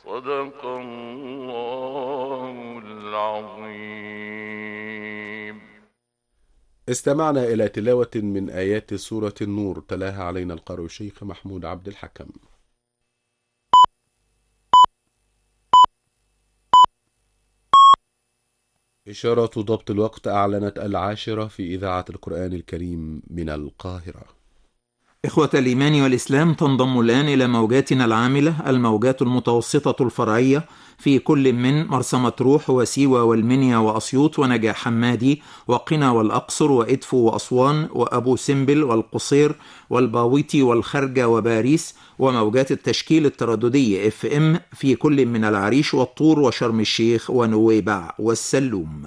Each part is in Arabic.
صدق الله العظيم. استمعنا إلى تلاوة من آيات سورة النور تلاها علينا القارئ الشيخ محمود عبد الحكم. إشارة ضبط الوقت أعلنت 10:00 في إذاعة القرآن الكريم من القاهرة. إخوة الإيمان والإسلام، تنضم الآن إلى موجاتنا العاملة الموجات المتوسطة الفرعية في كل من مرسى مطروح وسيوة والمنيا وأسيوط ونجع حمادي وقنا والأقصر وإدفو وأسوان وأبو سمبل والقصير والباويتي والخرجة وباريس، وموجات التشكيل الترددي FM في كل من العريش والطور وشرم الشيخ ونويبع والسلوم.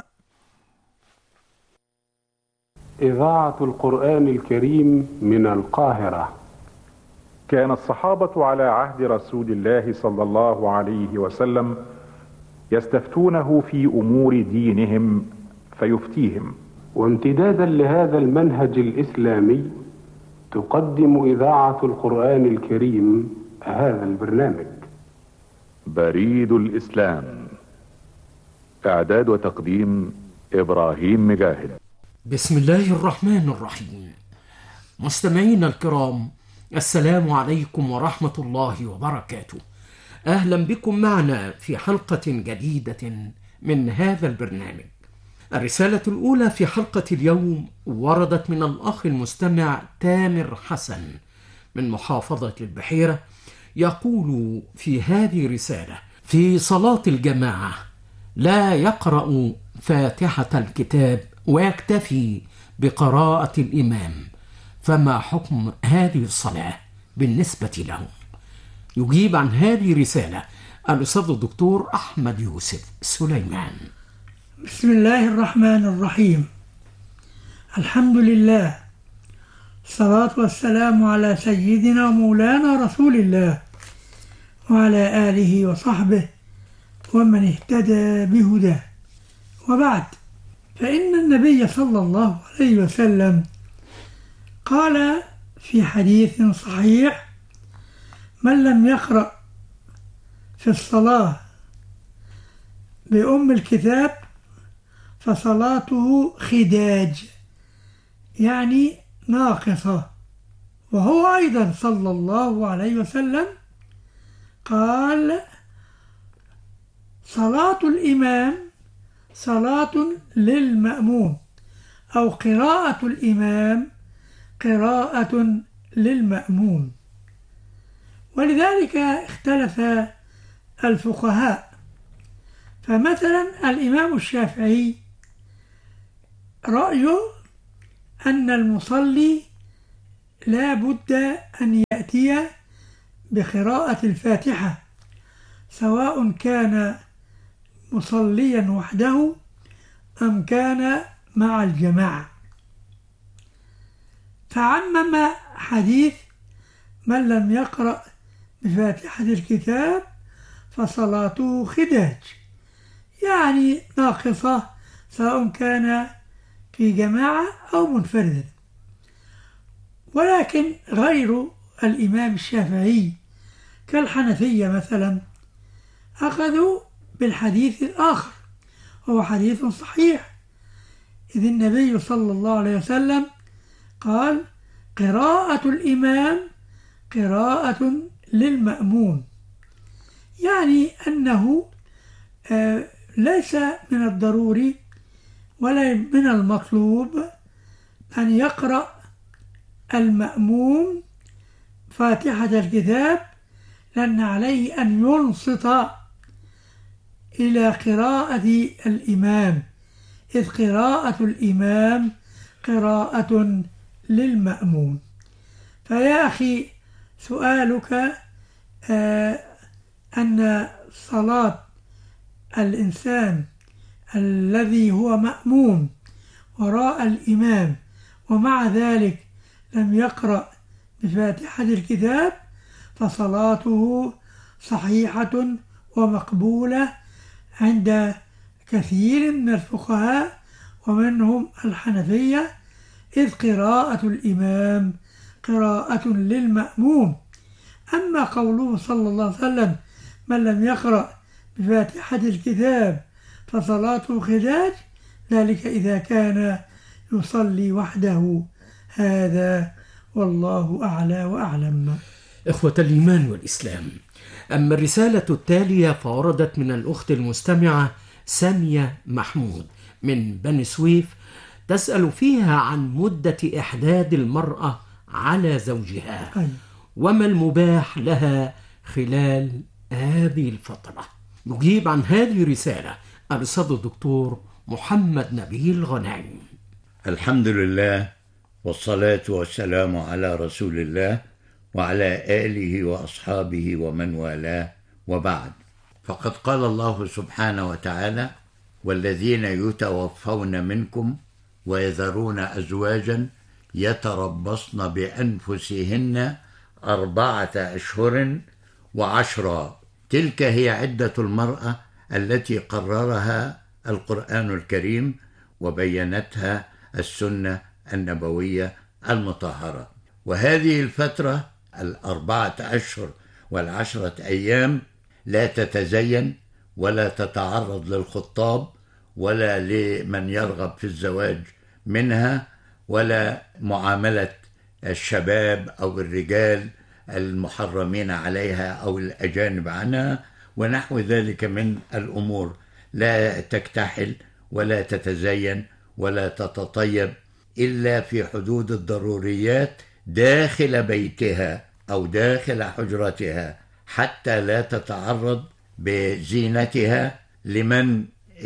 إذاعة القرآن الكريم من القاهرة. كان الصحابة على عهد رسول الله صلى الله عليه وسلم يستفتونه في أمور دينهم فيفتيهم. وامتدادا لهذا المنهج الإسلامي تقدم إذاعة القرآن الكريم هذا البرنامج. بريد الإسلام، إعداد وتقديم إبراهيم مجاهد. بسم الله الرحمن الرحيم. مستمعينا الكرام، السلام عليكم ورحمة الله وبركاته. أهلا بكم معنا في حلقة جديدة من هذا البرنامج. الرسالة الأولى في حلقة اليوم وردت من الأخ المستمع تامر حسن من محافظة البحيرة، يقول في هذه رسالة: في صلاة الجماعة لا يقرأ فاتحة الكتاب ويكتفي بقراءة الإمام، فما حكم هذه الصلاة بالنسبة له؟ يجيب عن هذه الرسالة الأستاذ الدكتور أحمد يوسف سليمان. بسم الله الرحمن الرحيم. الحمد لله، الصلاة والسلام على سيدنا ومولانا رسول الله وعلى آله وصحبه ومن اهتدى بهداه، وبعد، فإن النبي صلى الله عليه وسلم قال في حديث صحيح: من لم يقرأ في الصلاة بأم الكتاب فصلاته خداج، يعني ناقصة. وهو أيضا صلى الله عليه وسلم قال: صلاة الإمام صلاة للمأموم، أو قراءة الإمام قراءة للمأموم. ولذلك اختلف الفقهاء، فمثلا الإمام الشافعي رأيه أن المصلي لا بد أن يأتي بقراءة الفاتحة، سواء كان مصليا وحده أم كان مع الجماعة. فعمم حديث من لم يقرأ بفاتحة الكتاب فصلاته خداج، يعني ناقصة، سواء كان في جماعة أو منفردا. ولكن غير الإمام الشافعي كالحنفية مثلا أخذوا بالحديث الآخر، وهو حديث صحيح، إذ النبي صلى الله عليه وسلم قال: قراءة الإمام قراءة للمأموم، يعني أنه ليس من الضروري ولا من المطلوب أن يقرأ المأموم فاتحة الكتاب، لأن عليه أن ينصت إلى قراءة الإمام، إذ قراءة الإمام قراءة للمأموم. فيا أخي، سؤالك أن صلاة الإنسان الذي هو مأموم وراء الإمام ومع ذلك لم يقرأ بفاتحة الكتاب فصلاته صحيحة ومقبولة عند كثير من الفقهاء ومنهم الحنفية، إذ قراءة الإمام قراءة للمأموم. أما قوله صلى الله عليه وسلم: من لم يقرأ بفاتحة الكتاب فصلاته خداج، ذلك إذا كان يصلي وحده. هذا والله أعلى وأعلم. إخوة الإيمان والإسلام، أما الرسالة التالية فوردت من الأخت المستمعة سامية محمود من بني سويف، تسأل فيها عن مدة إحداد المرأة على زوجها وما المباح لها خلال هذه الفترة. يجيب عن هذه الرسالة الأستاذ الدكتور محمد نبيل غنائم. الحمد لله والصلاة والسلام على رسول الله وعلى آله وأصحابه ومن والاه، وبعد. فقد قال الله سبحانه وتعالى: والذين يتوفون منكم ويذرون أزواجا يتربصن بأنفسهن 4 أشهر و10. تلك هي عدة المرأة التي قررها القرآن الكريم وبينتها السنة النبوية المطهرة. وهذه الفترة 4 أشهر و10 أيام لا تتزين ولا تتعرض للخطاب ولا لمن يرغب في الزواج منها، ولا معاملة الشباب أو الرجال المحرمين عليها أو الأجانب عنها ونحو ذلك من الأمور. لا تكتحل ولا تتزين ولا تتطيب إلا في حدود الضروريات داخل بيتها أو داخل حجرتها، حتى لا تتعرض بزينتها لمن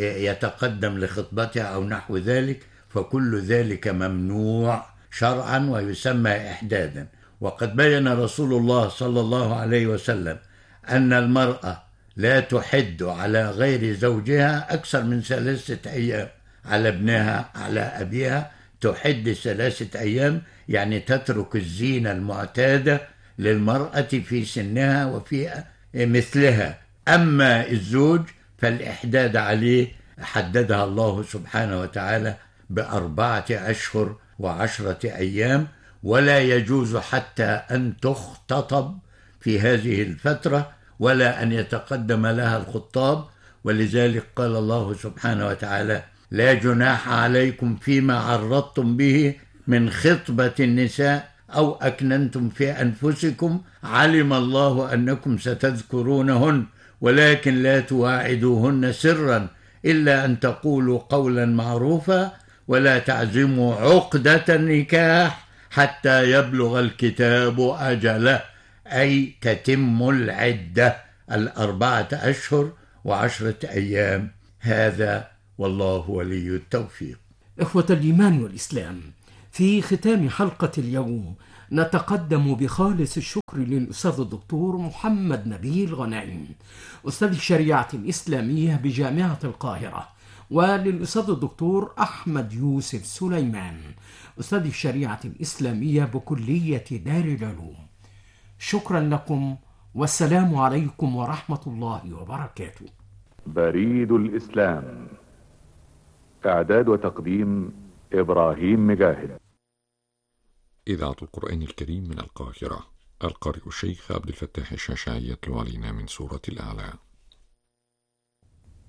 يتقدم لخطبتها أو نحو ذلك، فكل ذلك ممنوع شرعا ويسمى إحدادا. وقد بين رسول الله صلى الله عليه وسلم أن المرأة لا تحد على غير زوجها أكثر من 3 أيام، على ابنها على أبيها تحد 3 أيام، يعني تترك الزينة المعتادة للمرأة في سنها وفي مثلها. أما الزوج فالإحداد عليه حددها الله سبحانه وتعالى ب4 أشهر و10 أيام، ولا يجوز حتى أن تختطب في هذه الفترة ولا أن يتقدم لها الخطاب. ولذلك قال الله سبحانه وتعالى: لا جناح عليكم فيما عرضتم به من خطبة النساء أو أكننتم في أنفسكم علم الله أنكم ستذكرونهن ولكن لا تواعدوهن سرا إلا أن تقولوا قولا معروفا ولا تعزموا عقدة النكاح حتى يبلغ الكتاب أجله، أي تتم العدة 4 أشهر و10 أيام. هذا والله ولي التوفيق. إخوة الإيمان والإسلام، في ختام حلقة اليوم نتقدم بخالص الشكر للأستاذ الدكتور محمد نبيل غنائم أستاذ الشريعة الإسلامية بجامعة القاهرة، وللأستاذ الدكتور أحمد يوسف سليمان أستاذ الشريعة الإسلامية بكلية دار العلوم. شكرا لكم والسلام عليكم ورحمة الله وبركاته. بريد الإسلام، إعداد وتقديم إبراهيم مجاهد. إذاعة القرآن الكريم من القاهرة. القارئ الشيخ عبد الفتاح الشاشعي يتلو علينا من سورة الأعلى.